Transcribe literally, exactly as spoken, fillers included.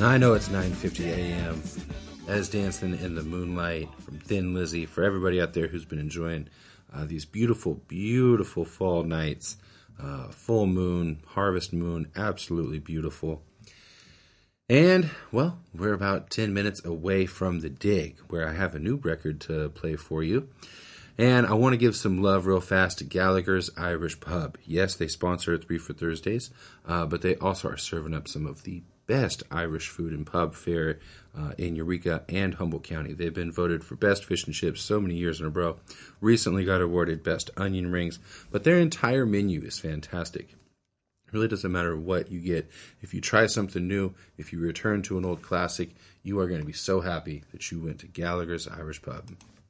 I know it's nine fifty a.m. as Dancing in the Moonlight from Thin Lizzy for everybody out there who's been enjoying uh, these beautiful, beautiful fall nights. Uh, full moon, harvest moon, absolutely beautiful. And, well, we're about ten minutes away from the Dig, where I have a new record to play for you. And I want to give some love real fast to Gallagher's Irish Pub. Yes, they sponsor Three for Thursdays, uh, but they also are serving up some of the best Irish food and pub fare uh, in Eureka and Humboldt County. They've been voted for best fish and chips so many years in a row. Recently got awarded best onion rings, but their entire menu is fantastic. It really doesn't matter what you get. If you try something new, if you return to an old classic, you are going to be so happy that you went to Gallagher's Irish Pub.